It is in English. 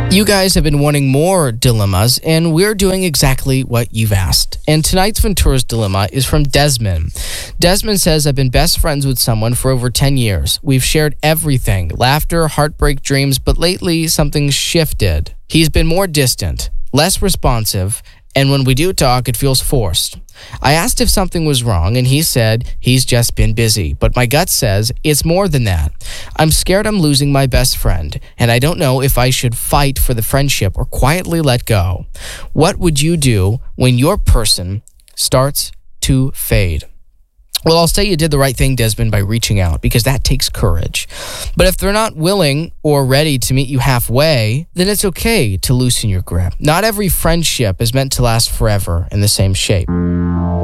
You guys have been wanting more dilemmas, and we're doing exactly what you've asked. And tonight's Ventura's dilemma is from Desmond. Desmond says, I've been best friends with someone for over 10 years. We've shared everything, laughter, heartbreak, dreams, but lately something's shifted. He's been more distant, less responsive, and when we do talk, it feels forced. I asked if something was wrong, and he said he's just been busy. But my gut says it's more than that. I'm scared I'm losing my best friend, and I don't know if I should fight for the friendship or quietly let go. What would you do when your person starts to fade? Well, I'll say you did the right thing, Desmond, by reaching out, because that takes courage. But if they're not willing or ready to meet you halfway, then it's okay to loosen your grip. Not every friendship is meant to last forever in the same shape.